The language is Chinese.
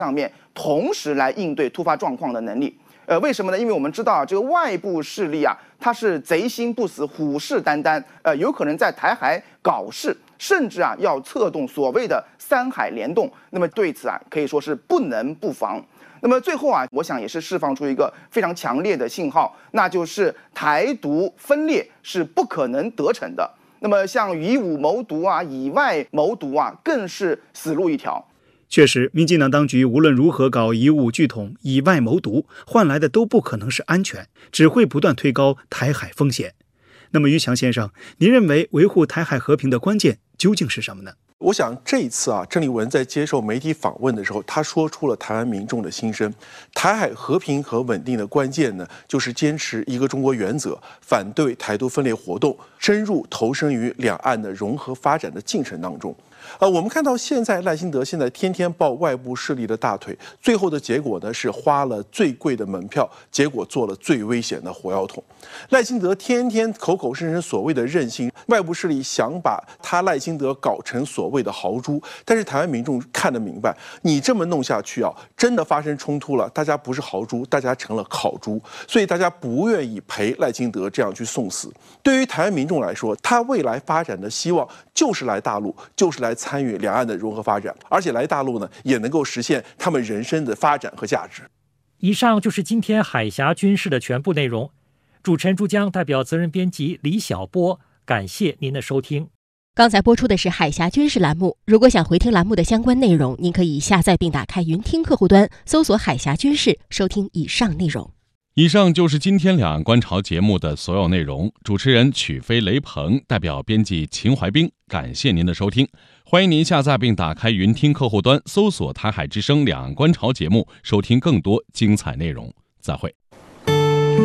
上面同时来应对突发状况的能力。为什么呢？因为我们知道啊，这个外部势力啊，它是贼心不死、虎视眈眈，有可能在台海搞事，甚至啊要策动所谓的三海联动。那么对此啊，可以说是不能不防。那么最后啊，我想也是释放出一个非常强烈的信号，那就是台独分裂是不可能得逞的。那么像以武谋独啊，以外谋独啊，更是死路一条。 确实，民进党当局无论如何搞以武拒统、以外谋独，换来的都不可能是安全，只会不断推高台海风险。那么于强先生，您认为维护台海和平的关键究竟是什么呢？ 我想这一次啊，郑丽文在接受媒体访问的时候，他说出了台湾民众的心声。台海和平和稳定的关键呢，就是坚持一个中国原则，反对台独分裂活动，深入投身于两岸的融合发展的进程当中。我们看到现在赖清德现在天天抱外部势力的大腿，最后的结果呢是花了最贵的门票，结果做了最危险的火药桶。赖清德天天口口声声所谓的韧性，外部势力想把他赖清德搞成所谓的豪猪，但是台湾民众看得明白，你这么弄下去啊，真的发生冲突了，大家不是豪猪，大家成了烤猪，所以大家不愿意陪赖清德这样去送死。对于台湾民众来说，他未来发展的希望就是来大陆，就是来参与两岸的融合发展，而且来大陆呢，也能够实现他们人生的发展和价值。 以上就是今天海峡军事的全部内容。主持人朱江代表责任编辑李晓波，感谢您的收听。 刚才播出的是海峡军事栏目，如果想回听栏目的相关内容，您可以下载并打开云听客户端，搜索海峡军事，收听以上内容。 以上就是今天两岸观潮节目的所有内容。主持人曲飞、雷鹏，代表编辑秦怀兵，感谢您的收听。欢迎您下载并打开云听客户端，搜索台海之声两岸观潮节目，收听更多精彩内容。再会。